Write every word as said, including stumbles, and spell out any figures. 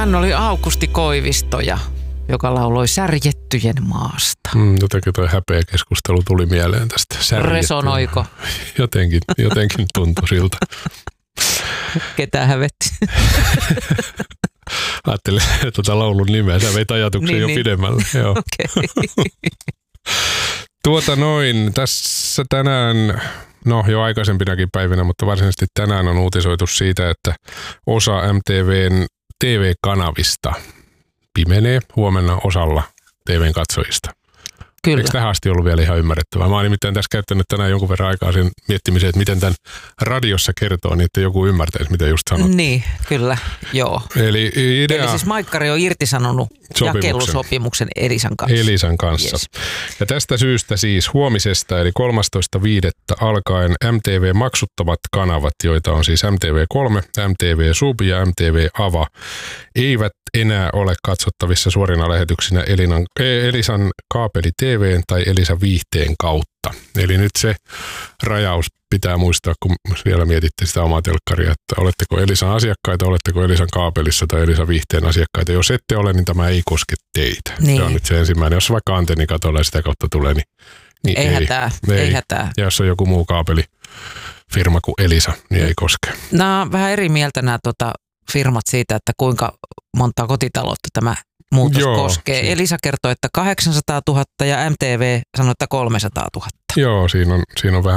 hän oli Aukusti Koivistoja, joka lauloi Särjettyjen maasta. Mm, jotenkin tuo häpeä keskustelu tuli mieleen tästä. Särjettyjen. Resonoiko? Jotenkin, jotenkin tuntui siltä. Ketään hävetti? Ajattelin tuota laulun nimeä. Sä veit ajatuksen niin, jo niin. pidemmälle. Joo. Okay. Tuota noin, tässä tänään, no jo aikaisempinakin päivinä, mutta varsinaisesti tänään on uutisoitu siitä, että osa M T V:n T V-kanavista pimenee huomenna osalla T V:n katsojista. Kyllä. Eikö tähän asti ollut vielä ihan ymmärrettävää? Mä oon nimittäin tässä käyttänyt tänään jonkun verran aikaa sen miettimiseen, että miten tämän radiossa kertoo, niin että joku ymmärtäisi, mitä just sanot. Niin, kyllä, joo. Eli idea... Eli siis Maikkari on irtisanonut Sopimuksen. jakelusopimuksen Elisan kanssa. Elisan kanssa. Yes. Ja tästä syystä siis huomisesta eli kolmastoista viidettä alkaen M T V-maksuttomat kanavat, joita on siis M T V kolme, M T V Sub ja M T V Ava, eivät enää ole katsottavissa suorina lähetyksinä Elinan, Elisan kaapeli T V:n tai Elisa Viihteen kautta. Eli nyt se rajaus pitää muistaa, kun vielä mietitte sitä omaa telkkaria, että oletteko Elisan asiakkaita, oletteko Elisan kaapelissa tai Elisa Viihteen asiakkaita. Jos ette ole, niin tämä ei koske teitä. Niin. Se on nyt se ensimmäinen. Jos vaikka antenni katolla ja sitä kautta tulee, niin, niin ei, ei. Hätää, ei. ei hätää. Ja jos on joku muu kaapelifirma kuin Elisa, niin ei koske. Nämä on vähän eri mieltä nämä tota, firmat siitä, että kuinka monta kotitaloutta tämä muutos Joo, koskee. Si- Elisa kertoo, että kahdeksansataatuhatta ja M T V sanoo, että kolmesataatuhatta. Joo, siinä on, siinä on vähän